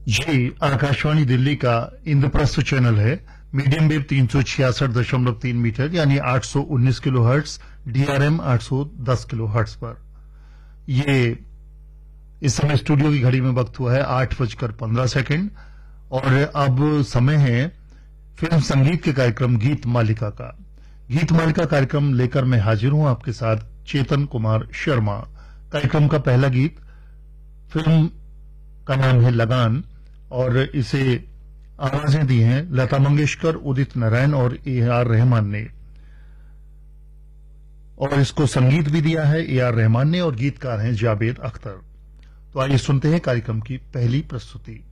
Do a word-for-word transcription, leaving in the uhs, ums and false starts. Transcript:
जी, आकाशवाणी दिल्ली का इंद्रप्रस्थ चैनल है। Medium wave तीन सौ छियासठ दशमलव तीन मीटर यानी आठ सौ उन्नीस किलो हर्ट्स, डीआरएम आठ सौ दस किलो हर्ट्स पर। ये इस समय स्टूडियो की घड़ी में वक्त हुआ है आठ बजकर पंद्रह सेकेंड और अब समय है फिल्म संगीत के कार्यक्रम गीत मालिका का। गीत मालिका कार्यक्रम लेकर मैं हाजिर हूं आपके साथ चेतन कुमार शर्मा। कार्यक्रम का पहला गीत, फिल्म का नाम है लगान और इसे आवाजें दी हैं लता मंगेशकर, उदित नारायण और ए आर रहमान ने, और इसको संगीत भी दिया है ए आर रहमान ने और गीतकार हैं जावेद अख्तर। तो आइए सुनते हैं कार्यक्रम की पहली प्रस्तुति।